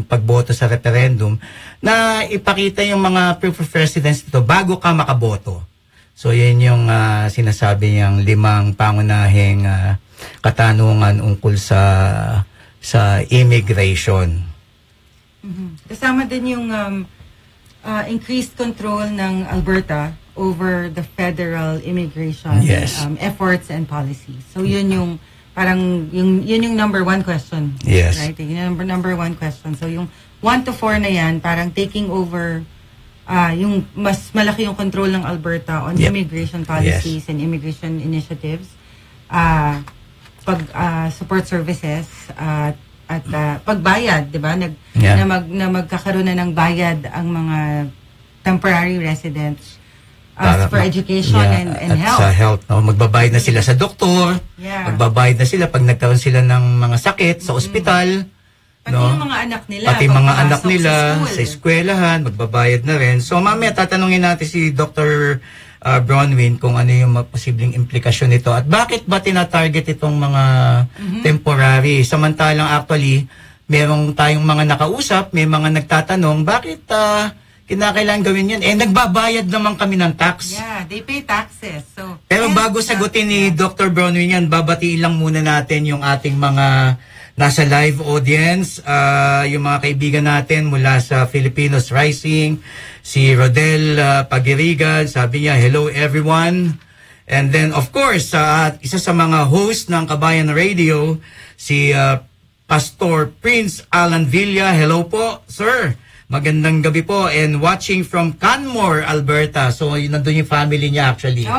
pagboto sa referendum na ipakita yung mga proof of residence dito bago ka makaboto. So yan yung sinasabi niyang 5 pangunahing katanungan ungkol sa immigration. Kasama din yung increased control ng Alberta over the federal immigration efforts and policies. So yun yung parang yun yung number 1 question. Yes. Right? Yung number 1 question. So yung 1 to 4 na yan, parang taking over yung mas malaki yung control ng Alberta on immigration policies and immigration initiatives, support services, at pagbayad, 'di ba? Na magkakaroon na ng bayad ang mga temporary residents for education and health. Sa health, no? Magbabayad na sila sa doktor, magbabayad na sila pag nagkaroon sila ng mga sakit sa ospital. Pati yung mga anak nila. Pati mga anak nila sa eskwelahan, magbabayad na rin. So mamaya tatanungin natin si Dr. Bronwyn kung ano yung posibleng implikasyon nito at bakit ba tinatarget itong mga temporary. Samantalang actually, merong tayong mga nakausap, may mga nagtatanong, bakit kinakailangan gawin yan? Nagbabayad naman kami ng tax. Yeah, they pay taxes. So, pero bago sagutin ni Dr. Bronwyn yan, babatiin lang muna natin yung ating mga nasa live audience, yung mga kaibigan natin mula sa Filipinos Rising, si Rodel Pagirigan, sabi niya, hello everyone. And then of course, isa sa mga host ng Kabayan Radio, si Pastor Prince Alan Villa, hello po, sir. Magandang gabi po and watching from Canmore, Alberta. So nandun yung family niya actually.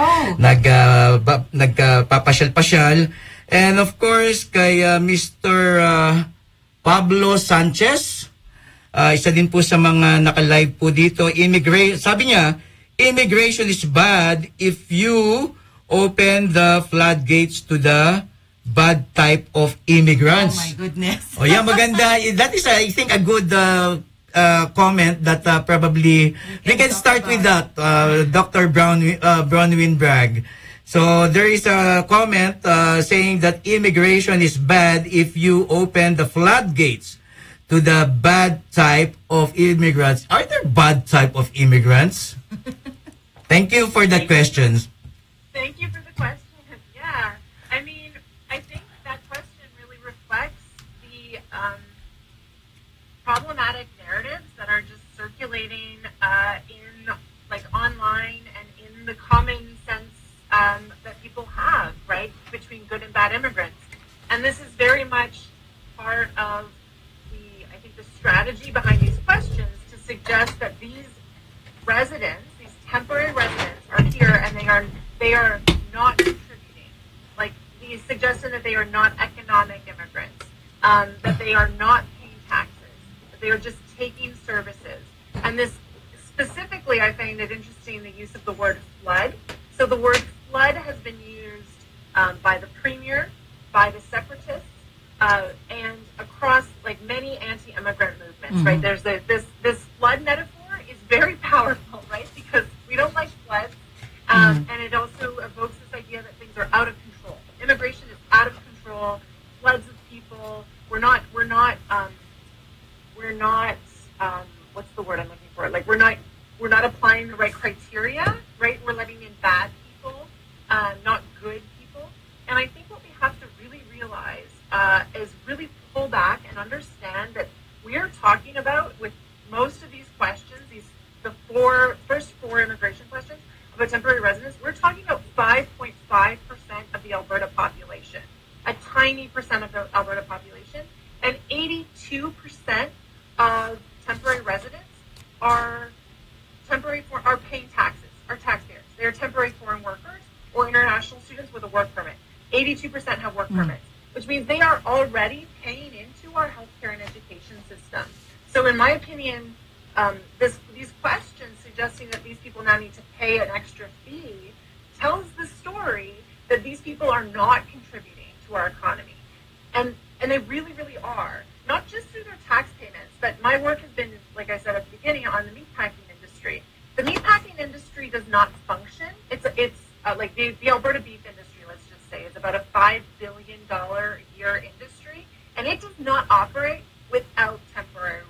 Nagpapasyal-pasyal. And of course kay Mr. Pablo Sanchez, isa din po sa mga naka-live po dito. Sabi niya, immigration is bad if you open the floodgates to the bad type of immigrants. Oh my goodness. Oh yeah, maganda. That is I think a good comment that probably we can start with that, Dr. Bronwyn Bragg. So there is a comment saying that immigration is bad if you open the floodgates to the bad type of immigrants. Are there bad type of immigrants? Thank you for the questions. Thank you for the question. Yeah, I mean, I think that question really reflects the problematic narratives that are just circulating in like online and in the common sense that people have, right, between good and bad immigrants. And this is very much part of I think the strategy behind these questions to suggest that these residents, these temporary residents, are here and they are not contributing. Like the suggestion that they are not economic immigrants, that they are not paying taxes, that they are just taking services. And this specifically, I find it interesting, the use of the word flood. So the word flood has been used by the premier, by the separatists, and across like many anti-immigrant movements, right? There's this flood metaphor is very powerful, right? Because we don't like floods, and it also evokes this idea that things are out of control. Immigration is out of control. Floods of people. We're not. What's the word I'm looking for? Like we're not applying the right criteria, right? We're letting in bad people, not good people. And I think what we have to really realize is really pull back and understand that we are talking about, with most of these questions, the first four immigration questions about temporary residence, we're talking about 5.5% of the Alberta population, a tiny percent of the Alberta population, and 82% of temporary residents are paying taxes, are taxpayers. They are temporary foreign workers or international students with a work permit. 82% have work permits, which means they are already paying into our healthcare and education system. So in my opinion, these questions suggesting that these people now need to pay an extra fee tells the story that these people are not contributing to our economy. And they really, really are. Not just through their tax payments, but my work has been, like I said at the beginning, on the meatpacking industry. The meatpacking industry does not function. It's like the Alberta